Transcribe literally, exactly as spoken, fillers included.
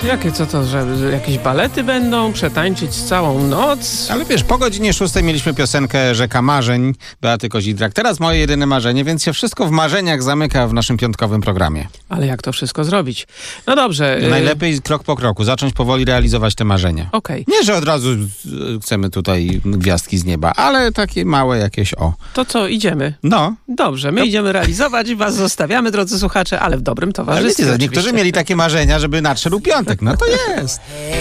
Jakie, co to, że jakieś balety będą? Przetańczyć całą noc? Ale wiesz, po godzinie szóstej mieliśmy piosenkę Rzeka Marzeń Beaty Kozidrak. Teraz moje jedyne marzenie, więc się wszystko w marzeniach zamyka w naszym piątkowym programie. Ale jak to wszystko zrobić? No dobrze. Najlepiej krok po kroku, zacząć powoli realizować te marzenia. Okej. Nie, że od razu y, chcemy tutaj gwiazdki z nieba, ale takie małe jakieś o. To co, idziemy? No. Dobrze, my idziemy realizować, was zostawiamy, drodzy słuchacze, ale w dobrym Ale towarzystwie. wiecie, niektórzy oczywiście. mieli takie marzenia, żeby nadszedł piątek. No to jest.